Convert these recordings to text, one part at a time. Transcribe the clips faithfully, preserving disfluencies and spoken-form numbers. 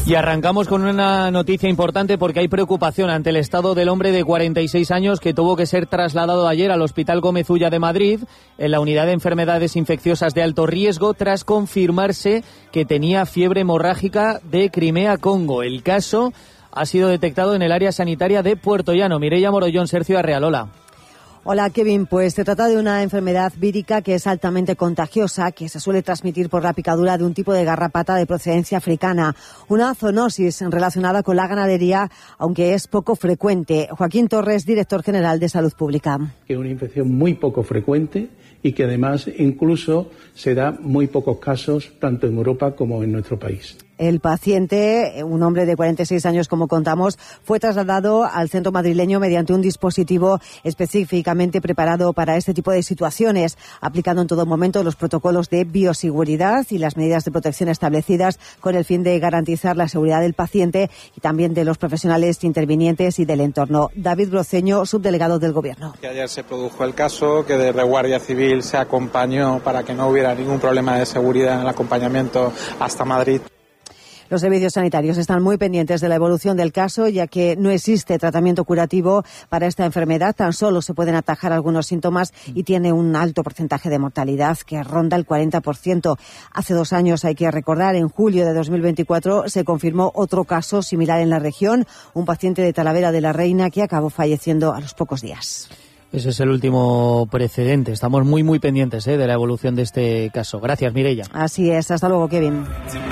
Y arrancamos con una noticia importante porque hay preocupación ante el estado del hombre de cuarenta y seis años que tuvo que ser trasladado ayer al Hospital Gómez Ulla de Madrid en la unidad de enfermedades infecciosas de alto riesgo tras confirmarse que tenía fiebre hemorrágica de Crimea-Congo. El caso ha sido detectado en el área sanitaria de Puerto Llano. Mireia Morollón, Sergio Arrealola. Hola, Kevin. Pues se trata de una enfermedad vírica que es altamente contagiosa, que se suele transmitir por la picadura de un tipo de garrapata de procedencia africana. Una zoonosis relacionada con la ganadería, aunque es poco frecuente. Joaquín Torres, director general de Salud Pública. Es una infección muy poco frecuente y que además incluso se da muy pocos casos tanto en Europa como en nuestro país. El paciente, un hombre de cuarenta y seis años, como contamos, fue trasladado al centro madrileño mediante un dispositivo específicamente preparado para este tipo de situaciones, aplicando en todo momento los protocolos de bioseguridad y las medidas de protección establecidas con el fin de garantizar la seguridad del paciente y también de los profesionales intervinientes y del entorno. David Broceño, subdelegado del Gobierno. Que ayer se produjo el caso, que desde Guardia Civil se acompañó para que no hubiera ningún problema de seguridad en el acompañamiento hasta Madrid. Los servicios sanitarios están muy pendientes de la evolución del caso, ya que no existe tratamiento curativo para esta enfermedad. Tan solo se pueden atajar algunos síntomas y tiene un alto porcentaje de mortalidad que ronda el cuarenta por ciento. Hace dos años, hay que recordar, en julio de dos mil veinticuatro se confirmó otro caso similar en la región, un paciente de Talavera de la Reina que acabó falleciendo a los pocos días. Ese es el último precedente. Estamos muy, muy pendientes ¿eh? de la evolución de este caso. Gracias, Mireia. Así es. Hasta luego, Kevin.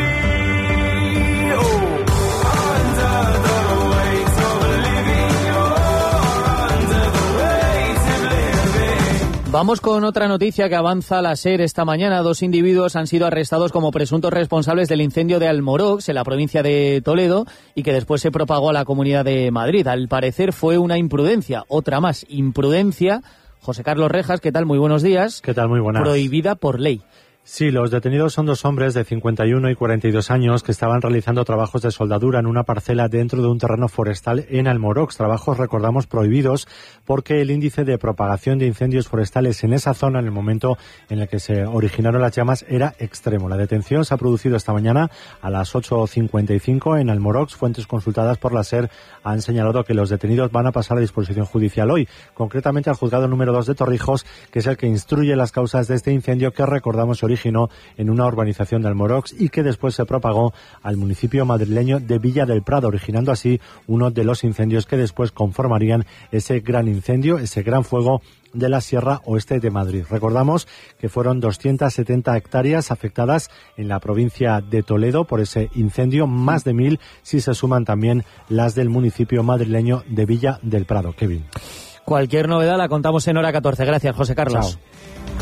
Vamos con otra noticia que avanza la SER esta mañana. Dos individuos han sido arrestados como presuntos responsables del incendio de Almorox, en la provincia de Toledo, y que después se propagó a la Comunidad de Madrid. Al parecer fue una imprudencia, otra más, imprudencia. José Carlos Rejas, ¿qué tal? Muy buenos días. ¿Qué tal? Muy buenas. Prohibida por ley. Sí, los detenidos son dos hombres de cincuenta y uno y cuarenta y dos años que estaban realizando trabajos de soldadura en una parcela dentro de un terreno forestal en Almorox. Trabajos, recordamos, prohibidos porque el índice de propagación de incendios forestales en esa zona en el momento en el que se originaron las llamas era extremo. La detención se ha producido esta mañana a las ocho cincuenta y cinco en Almorox. Fuentes consultadas por la SER han señalado que los detenidos van a pasar a disposición judicial hoy, concretamente al juzgado número dos de Torrijos, que es el que instruye las causas de este incendio que, recordamos, se originó en una urbanización de Almorox y que después se propagó al municipio madrileño de Villa del Prado, originando así uno de los incendios que después conformarían ese gran incendio, ese gran fuego de la Sierra Oeste de Madrid. Recordamos que fueron doscientas setenta hectáreas afectadas en la provincia de Toledo por ese incendio, más de mil si se suman también las del municipio madrileño de Villa del Prado. Kevin. Cualquier novedad la contamos en Hora catorce. Gracias, José Carlos. Chao.